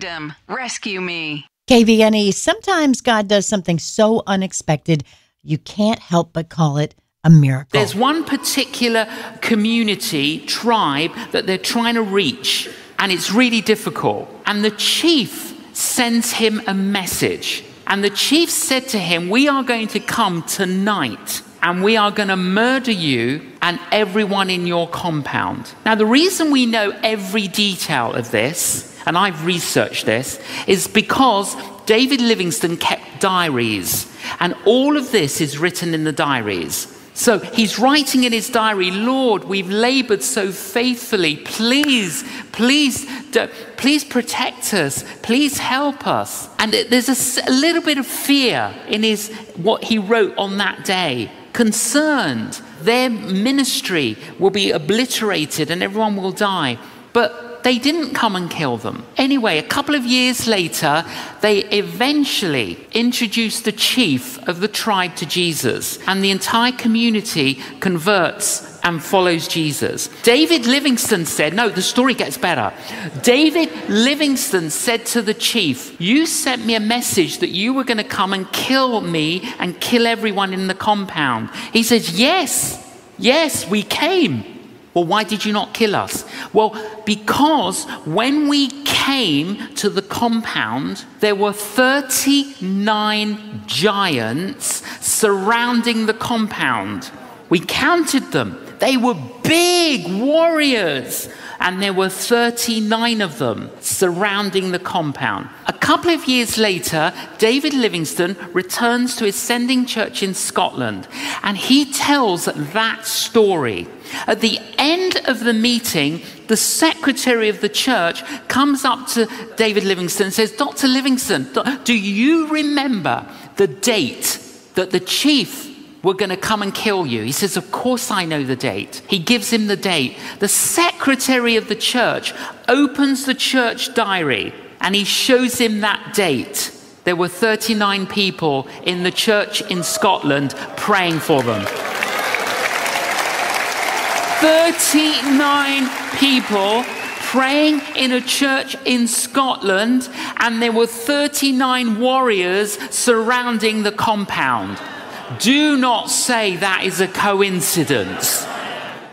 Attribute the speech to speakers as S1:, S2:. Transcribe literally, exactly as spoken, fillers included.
S1: kingdom, rescue me.
S2: K V N E, sometimes God does something so unexpected, you can't help but call it a miracle.
S3: There's one particular community, tribe, that they're trying to reach, and it's really difficult. And the chief sends him a message. And the chief said to him, we are going to come tonight, and we are going to murder you and everyone in your compound. Now, the reason we know every detail of this, and I've researched this, is because David Livingstone kept diaries, and all of this is written in the diaries. So he's writing in his diary, Lord, we've labored so faithfully. Please, please, please protect us. Please help us. And there's a, a little bit of fear in his what he wrote on that day. Concerned their ministry will be obliterated and everyone will die. But they didn't come and kill them. Anyway, a couple of years later, they eventually introduced the chief of the tribe to Jesus, and the entire community converts and follows Jesus. David Livingstone said, no, the story gets better. David Livingstone said to the chief, you sent me a message that you were going to come and kill me and kill everyone in the compound. He says, yes, yes, we came. Well, why did you not kill us? Well, because when we came to the compound, there were thirty-nine giants surrounding the compound. We counted them. They were big warriors. And there were thirty-nine of them surrounding the compound. A couple of years later, David Livingstone returns to his sending church in Scotland, and he tells that story. At the end of the meeting, the secretary of the church comes up to David Livingstone and says, Doctor Livingstone, do you remember the date that the chief were going to come and kill you? He says, of course I know the date. He gives him the date. The secretary of the church opens the church diary and he shows him that date. There were thirty-nine people in the church in Scotland praying for them. thirty-nine people praying in a church in Scotland, and there were thirty-nine warriors surrounding the compound. Do not say that is a coincidence.